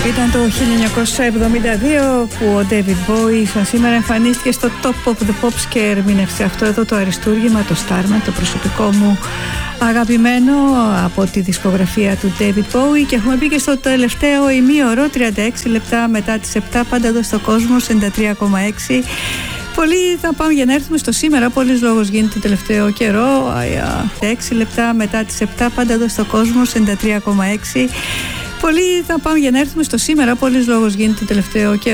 Ήταν το 1972 που ο David Bowie σαν σήμερα εμφανίστηκε στο Top of the Pops και ερμήνευσε αυτό εδώ το αριστούργημα, το Starman, το προσωπικό μου αγαπημένο από τη δισκογραφία του David Bowie. Και έχουμε μπει και στο τελευταίο ημίωρο, 36 λεπτά μετά τις 7, πάντα εδώ στο κόσμο, 93,6. Πολλοί θα πάμε για να έρθουμε στο σήμερα. Πολλής λόγος γίνεται το τελευταίο καιρό. 6 λεπτά μετά τις 7, πάντα εδώ στο κόσμο, 93,6. Πολλοί θα πάμε για να έρθουμε στο σήμερα. Πολλής λόγος γίνεται το τελευταίο καιρό.